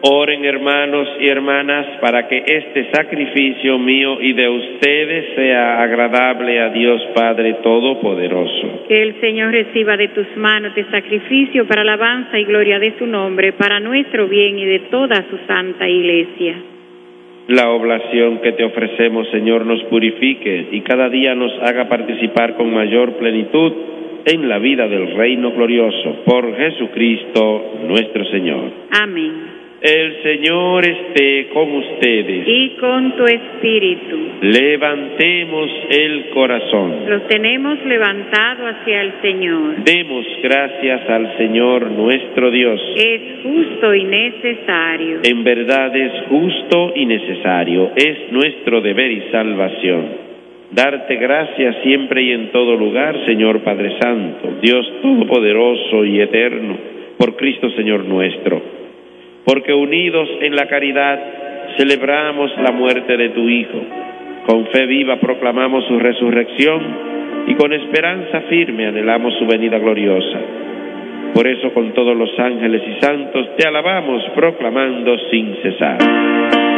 Oren, hermanos y hermanas, para que este sacrificio mío y de ustedes sea agradable a Dios Padre Todopoderoso. Que el Señor reciba de tus manos este sacrificio para alabanza y gloria de su nombre, para nuestro bien y de toda su santa Iglesia. La oblación que te ofrecemos, Señor, nos purifique y cada día nos haga participar con mayor plenitud en la vida del reino glorioso. Por Jesucristo nuestro Señor. Amén. El Señor esté con ustedes. Y con tu espíritu. Levantemos el corazón. Lo tenemos levantado hacia el Señor. Demos gracias al Señor nuestro Dios. Es justo y necesario. En verdad es justo y necesario. Es nuestro deber y salvación. Darte gracias siempre y en todo lugar, Señor Padre Santo, Dios Todopoderoso y Eterno, por Cristo Señor nuestro. Porque unidos en la caridad celebramos la muerte de tu Hijo. Con fe viva proclamamos su resurrección y con esperanza firme anhelamos su venida gloriosa. Por eso con todos los ángeles y santos te alabamos proclamando sin cesar.